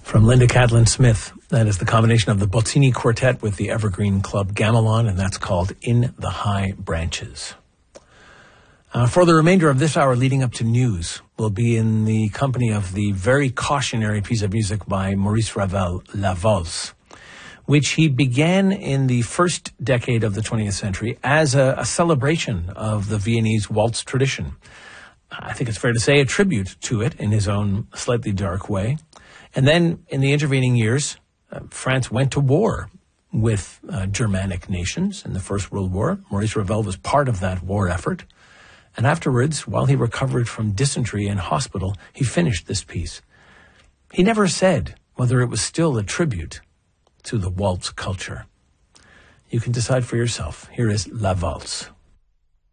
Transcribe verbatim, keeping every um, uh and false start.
From Linda Catlin Smith, that is the combination of the Bottini Quartet with the Evergreen Club Gamelan, and that's called In the High Branches. Uh, for the remainder of this hour leading up to news, we'll be in the company of the very cautionary piece of music by Maurice Ravel, La Valse, which he began in the first decade of the twentieth century as a, a celebration of the Viennese waltz tradition. I think it's fair to say a tribute to it in his own slightly dark way. And then in the intervening years, uh, France went to war with uh, Germanic nations in the First World War. Maurice Ravel was part of that war effort. And afterwards, while he recovered from dysentery in hospital, he finished this piece. He never said whether it was still a tribute to the waltz culture. You can decide for yourself. Here is La Valse.